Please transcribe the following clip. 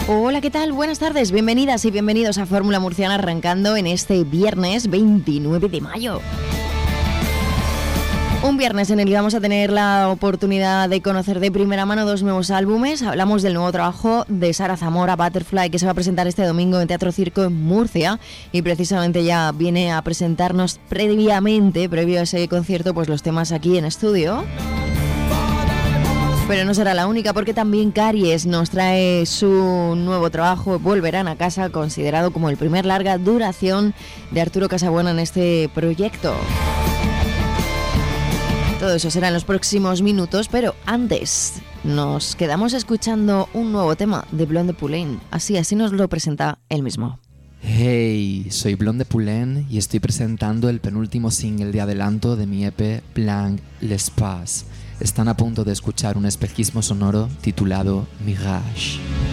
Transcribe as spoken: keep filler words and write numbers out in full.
Hola, ¿qué tal? Buenas tardes, bienvenidas y bienvenidos a Fórmula Murciana, arrancando en este viernes veintinueve de mayo. Un viernes en el que vamos a tener la oportunidad de conocer de primera mano dos nuevos álbumes. Hablamos del nuevo trabajo de Sara Zamora, Butterfly, que se va a presentar este domingo en Teatro Circo en Murcia, y precisamente ya viene a presentarnos previamente, previo a ese concierto, pues los temas aquí en estudio. Pero no será la única, porque también Caries nos trae su nuevo trabajo, Volverán a casa, considerado como el primer larga duración de Arturo Casabuena en este proyecto. Todo eso será en los próximos minutos, pero antes nos quedamos escuchando un nuevo tema de Blonde Poulain. Así, así nos lo presenta él mismo. Hey, soy Blonde Poulain y estoy presentando el penúltimo single de adelanto de mi E P Blanc L'Espace. Están a punto de escuchar un espejismo sonoro titulado Mirage.